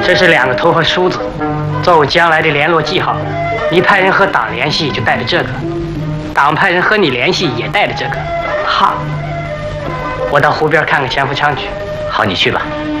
这是2个头发梳子，作为将来的联络记号。你派人和党联系就带着这个，党派人和你联系也带着这个。 好， 我到湖边看看钱福昌去。 好，你去吧。